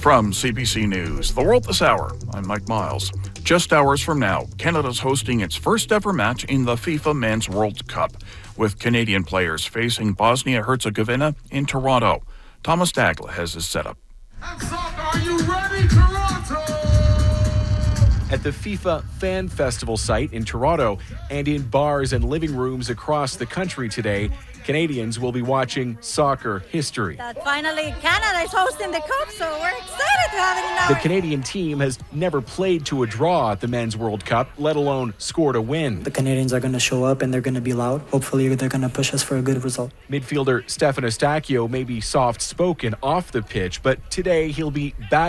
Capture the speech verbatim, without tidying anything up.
From C B C News, The World This Hour, I'm Mike Miles. Just hours from now, Canada's hosting its first ever match in the FIFA Men's World Cup, with Canadian players facing Bosnia-Herzegovina in Toronto. Thomas Dagla has his setup. Are you ready, Toronto? At the FIFA Fan Festival site in Toronto and in bars and living rooms across the country today, Canadians will be watching soccer history. That finally Canada is hosting the Cup, so we're excited to have it in our... The Canadian team has never played to a draw at the Men's World Cup, let alone scored a win. The Canadians are going to show up and they're going to be loud. Hopefully they're going to push us for a good result. Midfielder Stefan Eustáquio may be soft-spoken off the pitch, but today he'll be batting